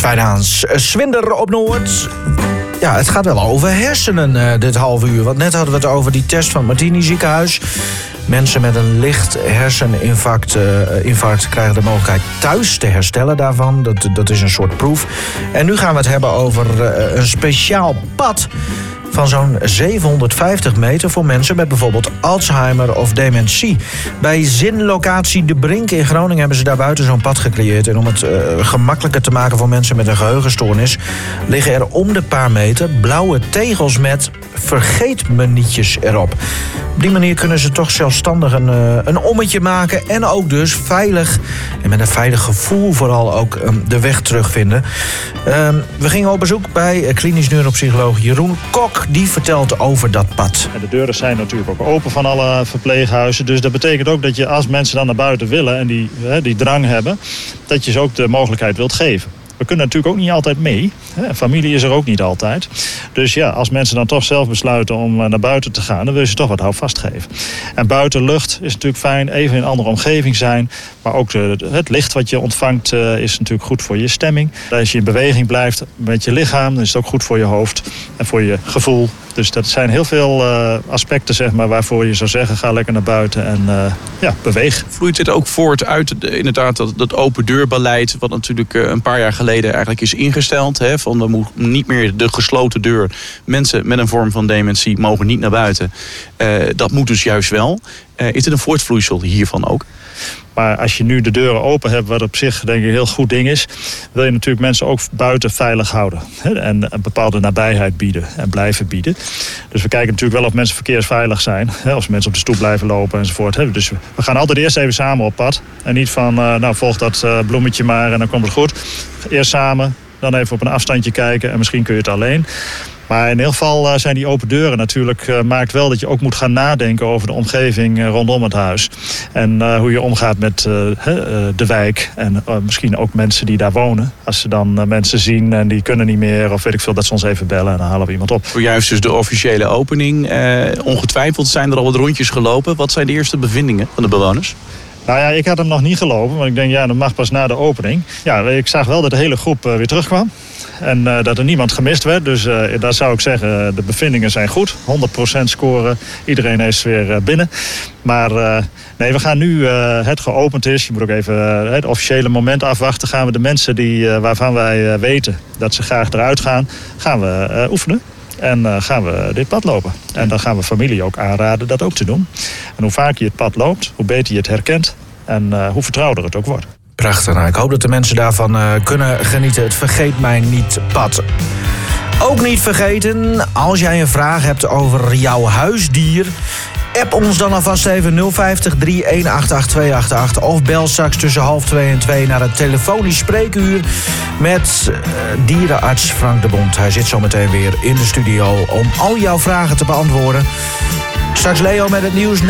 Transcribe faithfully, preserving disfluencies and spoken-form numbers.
Twijnaans, Zwinder op Noord. Ja, het gaat wel over hersenen uh, dit half uur. Want net hadden we het over die test van het Martini ziekenhuis. Mensen met een licht herseninfarct uh, infarct krijgen de mogelijkheid thuis te herstellen daarvan. Dat, dat is een soort proef. En nu gaan we het hebben over uh, een speciaal pad van zo'n zevenhonderdvijftig meter voor mensen met bijvoorbeeld Alzheimer of dementie. Bij Zinlocatie De Brink in Groningen hebben ze daar buiten zo'n pad gecreëerd. En om het uh, gemakkelijker te maken voor mensen met een geheugenstoornis liggen er om de paar meter blauwe tegels met vergeetmenietjes erop. Op die manier kunnen ze toch zelfstandig een, uh, een ommetje maken en ook dus veilig en met een veilig gevoel vooral ook um, de weg terugvinden. Uh, we gingen op bezoek bij klinisch neuropsycholoog Jeroen Kok. Die vertelt over dat pad. De deuren zijn natuurlijk ook open van alle verpleeghuizen. Dus dat betekent ook dat je als mensen dan naar buiten willen en die, hè, die drang hebben, dat je ze ook de mogelijkheid wilt geven. We kunnen natuurlijk ook niet altijd mee. Familie is er ook niet altijd. Dus ja, als mensen dan toch zelf besluiten om naar buiten te gaan, dan wil je ze toch wat houvast geven. En buitenlucht is natuurlijk fijn, even in een andere omgeving zijn. Maar ook de, het licht wat je ontvangt uh, is natuurlijk goed voor je stemming. Als je in beweging blijft met je lichaam, dan is het ook goed voor je hoofd en voor je gevoel. Dus dat zijn heel veel uh, aspecten, zeg maar, waarvoor je zou zeggen, ga lekker naar buiten en uh, ja, beweeg. Vloeit dit ook voort uit inderdaad dat, dat open deurbeleid, wat natuurlijk uh, een paar jaar geleden eigenlijk is ingesteld. Hè, van we moeten niet meer de gesloten deur. Mensen met een vorm van dementie mogen niet naar buiten. Uh, dat moet dus juist wel. Uh, is het een voortvloeisel hiervan ook? Maar als je nu de deuren open hebt, wat op zich denk ik een heel goed ding is, wil je natuurlijk mensen ook buiten veilig houden. Hè, en een bepaalde nabijheid bieden en blijven bieden. Dus we kijken natuurlijk wel of mensen verkeersveilig zijn. Hè, of mensen op de stoep blijven lopen enzovoort. Hè. Dus we gaan altijd eerst even samen op pad. En niet van, uh, nou volg dat uh, bloemetje maar en dan komt het goed. Eerst samen, dan even op een afstandje kijken en misschien kun je het alleen. Maar in ieder geval uh, zijn die open deuren natuurlijk uh, maakt wel dat je ook moet gaan nadenken over de omgeving uh, rondom het huis. En uh, hoe je omgaat met uh, uh, de wijk en uh, misschien ook mensen die daar wonen. Als ze dan uh, mensen zien en die kunnen niet meer of weet ik veel, dat ze ons even bellen en dan halen we iemand op. Voor juist dus de officiële opening. Uh, ongetwijfeld zijn er al wat rondjes gelopen. Wat zijn de eerste bevindingen van de bewoners? Nou ja, ik had hem nog niet gelopen, want ik denk ja, dat mag pas na de opening. Ja, ik zag wel dat de hele groep uh, weer terugkwam. En uh, dat er niemand gemist werd. Dus uh, daar zou ik zeggen, de bevindingen zijn goed. honderd procent scoren. Iedereen is weer uh, binnen. Maar uh, nee, we gaan nu uh, het geopend is. Je moet ook even uh, het officiële moment afwachten. Gaan we de mensen die, uh, waarvan wij uh, weten dat ze graag eruit gaan, gaan we uh, oefenen. En uh, gaan we dit pad lopen. En dan gaan we familie ook aanraden dat ook te doen. En hoe vaker je het pad loopt, hoe beter je het herkent. En uh, hoe vertrouwder het ook wordt. Prachtig. Nou, ik hoop dat de mensen daarvan uh, kunnen genieten. Het Vergeet Mij Niet pad. Ook niet vergeten, als jij een vraag hebt over jouw huisdier, app ons dan alvast even nul vijftig, drie een acht acht, twee acht acht. Of bel straks tussen half twee en twee naar het telefonisch spreekuur met uh, dierenarts Frank de Bond. Hij zit zo meteen weer in de studio om al jouw vragen te beantwoorden. Straks Leo met het nieuws.